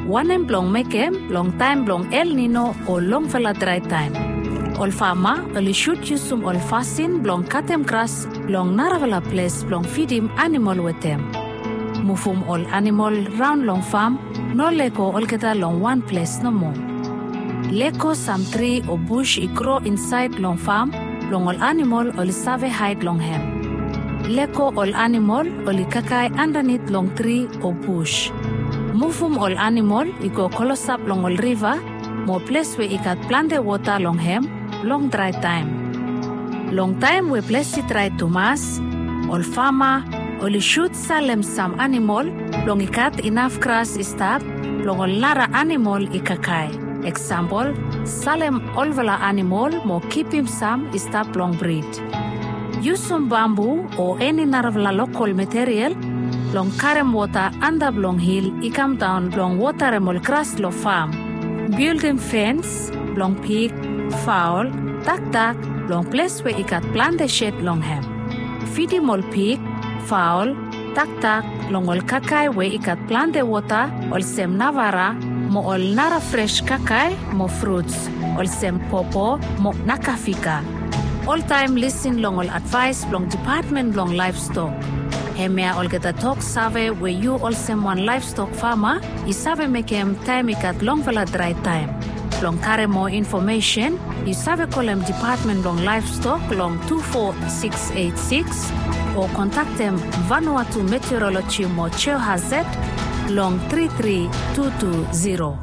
Wanem blong mekem, long time blong El Nino o long vela dry time. Ol fama, oli shoot yusum ol fasin blong katem grass, blong naravela place blong feedim animal wetem. Mufum ol animal round long farm, no leko ol geta long one place no more. Leko some tree or bush I grow inside long farm, long ol animal ol save hide long hem. Leko ol animal ol kakai underneath long tree or bush. Mufum ol animal I go kolosap long ol river, mo place where I cat plant the water long hem, long dry time. Long time we place it dry to mass, ol farmer, ol shoot salem some animal, long I cat enough grass is tap, long ol nara animal I kakai. Example, salem olvala animal mo keep him some is tap long breed. Use some bamboo or any naravla local material, long karem water under long hill, I come down long water emol grass lo farm. Building fence, long pig, fowl, tak, long place where I got plant the shed long hem. Feeding all pig, fowl, tak, long ol kakai where I got plant the water, ol sem navara, mo ol nara fresh kakai, mo fruits, ol sem popo, mo nakafika. All time listen long all advice long department long livestock. Hemea all get a talk save where you all sem one livestock farmer, I save make him time I got long vela dry time. Long carry more information, you save call them department long livestock long 24686 or contact them Vanuatu Meteorology mo Cheo Hazet long 33220.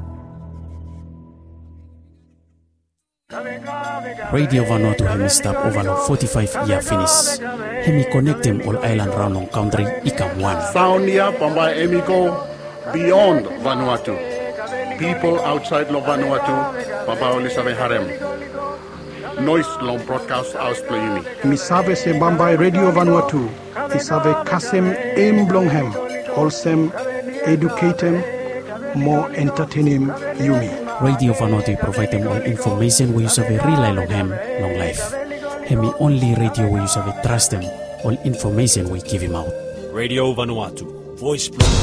Radio Vanuatu hemi stop over long 45 year finish. Hemi connect them all island round on country ikam one. Sound here Pamba Emiko beyond Vanuatu. People outside lo Vanuatu, Pamba Olisabe Harem. Noise long broadcast house playing. Misabe se Bamba Radio Vanuatu. Isabe kasem aim blonghem. Wholesome, educatem, more entertaining yumi. Radio Vanuatu provide them all information we use of a rely long ham, long life. Hemi only radio we use of a trust them, all information we give him out. Radio Vanuatu, voice